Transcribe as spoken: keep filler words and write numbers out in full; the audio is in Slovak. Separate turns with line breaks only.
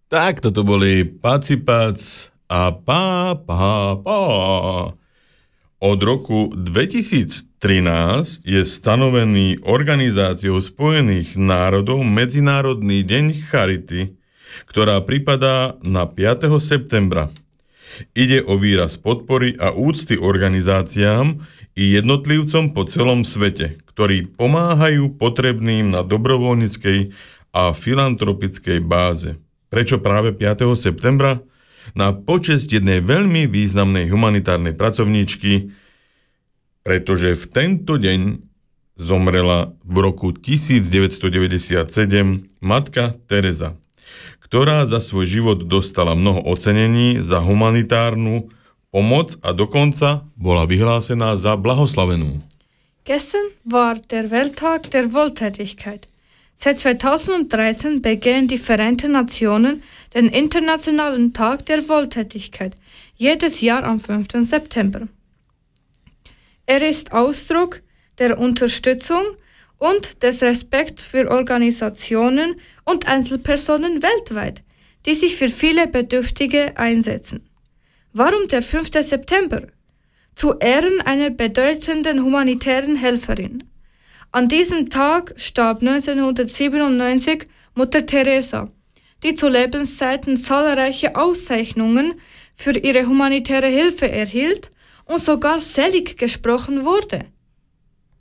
Tak, toto boli Pacipac a pá, pá, pá. Od roku dvetisíctrinásť je stanovený Organizáciou spojených národov Medzinárodný deň charity, ktorá pripadá na piateho septembra. Ide o výraz podpory a úcty organizáciám i jednotlivcom po celom svete, ktorí pomáhajú potrebným na dobrovoľníckej a filantropickej báze. Prečo práve piateho septembra? Na počesť jednej veľmi významnej humanitárnej pracovníčky, pretože v tento deň zomrela v roku tisícdeväťstodeväťdesiatsedem matka Teresa, ktorá za svoj život dostala mnoho ocenení za humanitárnu pomoc a dokonca bola vyhlásená za blahoslavenú.
Gestern war der Welttag der Wohltätigkeit. Seit zweitausenddreizehn begehen die Vereinten Nationen den Internationalen Tag der Wohltätigkeit, jedes Jahr am fünften September. Er ist Ausdruck der Unterstützung und des Respekts für Organisationen und Einzelpersonen weltweit, die sich für viele Bedürftige einsetzen. Warum der fünfte September? Zu Ehren einer bedeutenden humanitären Helferin. An diesem Tag starb neunzehnhundertsiebenundneunzig Mutter Teresa, die zu Lebenszeiten zahlreiche Auszeichnungen für ihre humanitäre Hilfe erhielt und sogar selig gesprochen wurde.